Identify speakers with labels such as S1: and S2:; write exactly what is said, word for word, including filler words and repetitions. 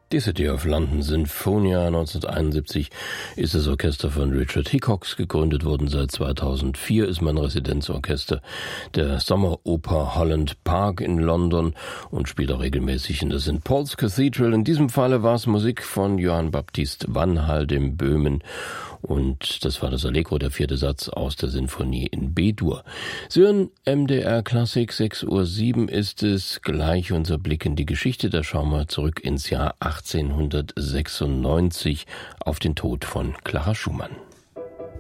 S1: Die City of London Sinfonia neunzehnhunderteinundsiebzig ist das Orchester von Richard Hickox gegründet worden. Seit zweitausendvier ist man Residenzorchester der Sommeroper Holland Park in London und spielt auch regelmäßig in der Saint Paul's Cathedral. In diesem Falle war es Musik von Johann Baptist Vanhall, dem Böhmen. Und das war das Allegro, der vierte Satz aus der Sinfonie in B-Dur. Sie hören M D R Klassik, sechs Uhr sieben ist es. Gleich unser Blick in die Geschichte. Da schauen wir zurück ins Jahr achtzehnhundertsechsundneunzig auf den Tod von Clara Schumann.